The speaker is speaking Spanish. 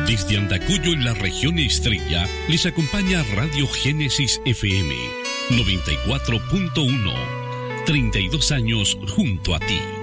Desde Andacollo, en la región Estrella, les acompaña Radio Génesis FM 94.1. 32 años junto a ti.